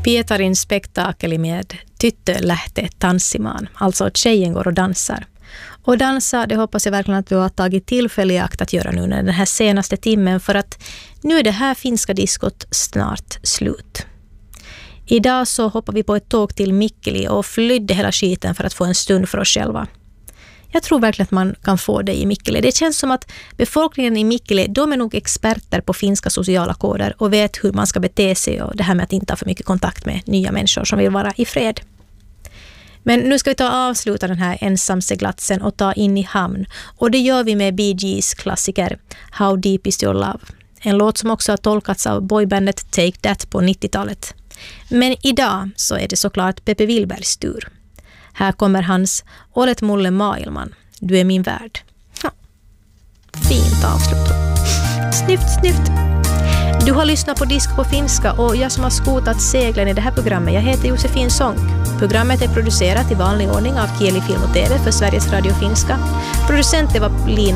Pietarin spektakeli med tyttö lähtee tanssimaan, alltså tjejen går och dansar. Och dansa, det hoppas jag verkligen att du har tagit tillfälle i akt att göra nu den här senaste timmen, för att nu är det här finska diskot snart slut. Idag så hoppar vi på ett tåg till Mikkeli och flydde hela skiten för att få en stund för oss själva. Jag tror verkligen att man kan få det i Mikkeli. Det känns som att befolkningen i Mikkeli, de är nog experter på finska sociala koder och vet hur man ska bete sig och det här med att inte ha för mycket kontakt med nya människor som vill vara i fred. Men nu ska vi avsluta den här ensamseglatsen och ta in i hamn. Och det gör vi med Bee Gees klassiker How Deep Is Your Love. En låt som också har tolkats av boybandet Take That på 90-talet. Men idag så är det såklart Peppe Wilbergs tur. Här kommer hans Olet mulle maailman. Du är min värld. Ja. Fint avslut. Snyft. Du har lyssnat på Disk på finska och jag som har skotat seglen i det här programmet, jag heter Josefin Sonck. Programmet är producerat i vanlig ordning av Kieli Film och TV för Sveriges Radio Finska. Producent var Lina